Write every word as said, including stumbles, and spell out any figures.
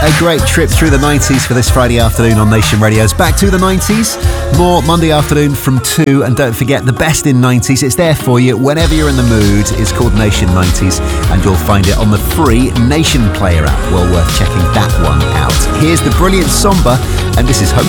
a great trip through the nineties for this Friday afternoon on Nation Radio's Back to the nineties. More Monday afternoon from two, and don't forget the best in nineties. It's there for you whenever you're in the mood. It's called Nation nineties, and you'll find it on the free Nation Player app. Well worth checking that one out. Here's the brilliant Somber, and this is Hope